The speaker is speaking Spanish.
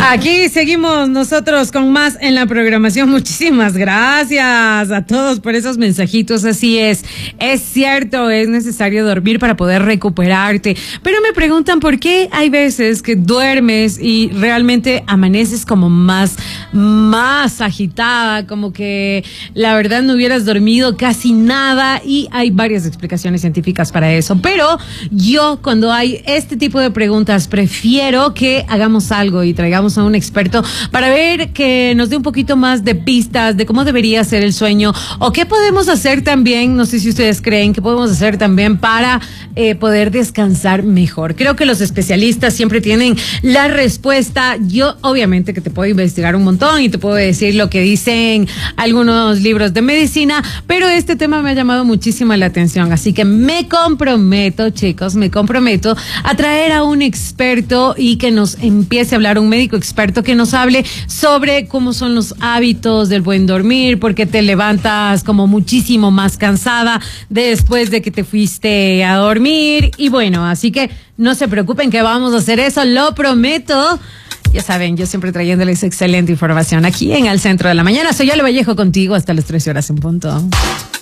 Aquí seguimos nosotros con más en la programación. Muchísimas gracias a todos por esos mensajitos. Así es cierto, es necesario dormir para poder recuperarte. Pero me preguntan por qué hay veces que duermes y realmente amaneces como más agitada, como que la verdad no hubieras dormido casi nada, y hay varias explicaciones científicas para eso. Pero yo, cuando hay este tipo de preguntas, prefiero que hagamos algo y traigamos a un experto para ver, que nos dé un poquito más de pistas de cómo debería ser el sueño, o qué podemos hacer también, no sé si ustedes creen, que podemos hacer también para poder descansar mejor. Creo que los especialistas siempre tienen la respuesta. Yo obviamente que te puedo investigar un montón y te puedo decir lo que dicen algunos libros de medicina, pero este tema me ha llamado muchísimo la atención, así que me comprometo, chicos, a traer a un experto y que nos empiece a hablar, un médico experto que nos hable sobre cómo son los hábitos del buen dormir, porque te levantas como muchísimo más cansada después de que te fuiste a dormir. Y bueno, así que no se preocupen que vamos a hacer eso, lo prometo. Ya saben, yo siempre trayéndoles excelente información aquí en Al Centro de la Mañana. Soy Ale Vallejo contigo hasta las 13 horas en punto.